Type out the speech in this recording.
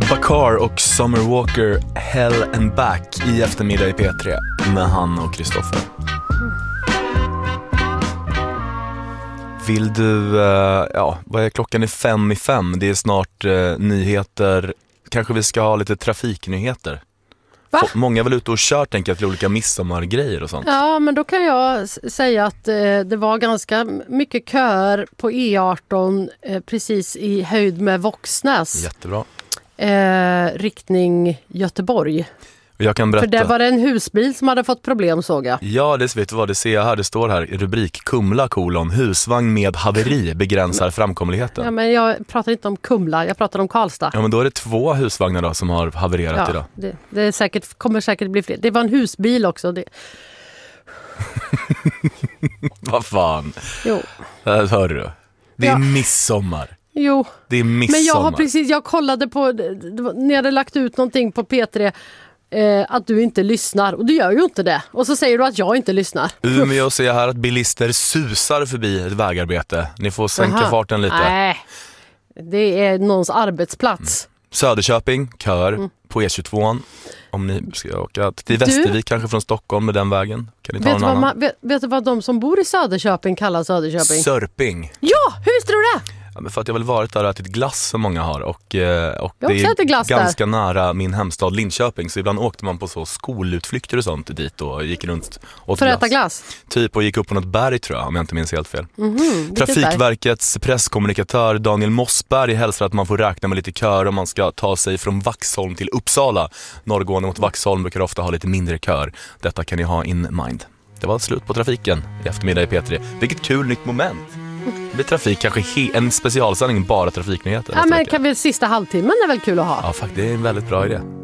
Bakar och Summer Walker, Hell and Back i eftermiddag i P3 med Hanna och Kristoffer. Vill du, vad är klockan? Är 5:05. Det är snart nyheter. Kanske vi ska ha lite trafiknyheter. Va? Många är väl ute och kör, tänker jag, till olika midsommargrejer och sånt. Ja, men då kan jag säga att det var ganska mycket köer på E18 precis i höjd med Våxnäs. Jättebra. Riktning Göteborg. Jag kan berätta. För det var en husbil som hade fått problem, såg jag. Ja, det vet du vad, det ser jag här. Det står här, rubrik Kumla : husvagn med haveri begränsar framkomligheten. Ja, men jag pratar inte om Kumla, jag pratar om Karlstad. Ja, men då är det 2 husvagnar då som har havererat idag. Det är säkert, kommer säkert bli fler. Det var en husbil också. Vad fan? Jo. Hör du? Det är midsommar. Jo. Det är midsommar. Men jag kollade på, när jag hade lagt ut någonting på P3 att du inte lyssnar, och du gör ju inte det. Och så säger du att jag inte lyssnar. Men jag ser här att bilister susar förbi ett vägarbete. Ni får sänka farten lite. Nej, det är någons arbetsplats. Söderköping, kör på E22. Om ni ska åka till Västervik, kanske från Stockholm med den vägen. Kan ni ta någon annan? Vet du vad de som bor i Söderköping kallar Söderköping? Sörping. Ja, hur visste du det? Ja, men för att jag väl varit där och ätit glass som många har. Och det är ganska nära min hemstad Linköping. Så ibland åkte man på så skolutflykter och sånt dit och gick runt och för att äta glass? Typ, och gick upp på något berg, tror jag, om jag inte minns helt fel. Trafikverkets presskommunikatör Daniel Mossberg hälsar att man får räkna med lite kör om man ska ta sig från Vaxholm till Uppsala. Norrgående mot Vaxholm brukar ofta ha lite mindre kör. Detta kan ni ha in mind. Det var slut på trafiken i eftermiddag i P3. Vilket kul nytt moment. Det blir trafik, kanske en specialsändning, bara trafiknyheter. Ja, men kan vi sista halvtimmen är väl kul att ha? Ja, faktiskt, det är en väldigt bra idé.